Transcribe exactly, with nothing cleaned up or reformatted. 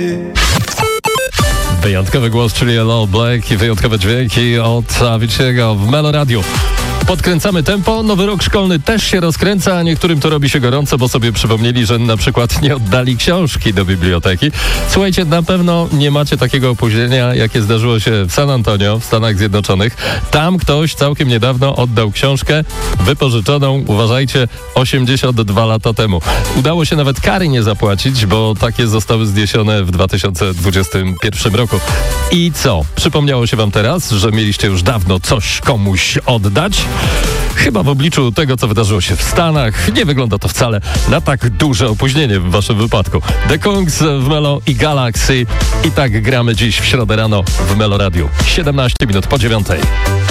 Wyjątkowy głos, czyli Hello Black i wyjątkowe dźwięki od Avicii'ego w Melo Radio. Podkręcamy tempo, nowy rok szkolny też się rozkręca, a niektórym to robi się gorąco, bo sobie przypomnieli, że na przykład nie oddali książki do biblioteki. Słuchajcie, na pewno nie macie takiego opóźnienia, jakie zdarzyło się w San Antonio, w Stanach Zjednoczonych. Tam ktoś całkiem niedawno oddał książkę wypożyczoną, uważajcie, osiemdziesiąt dwa lata temu. Udało się nawet kary nie zapłacić, bo takie zostały zniesione w dwa tysiące dwudziestym pierwszym roku. I co? Przypomniało się wam teraz, że mieliście już dawno coś komuś oddać? Chyba w obliczu tego, co wydarzyło się w Stanach, nie wygląda to wcale na tak duże opóźnienie w waszym wypadku. The Kongs w Melo i Galaxy. I tak gramy dziś w środę rano w Melo Radio. siedemnaście minut po dziewiątej.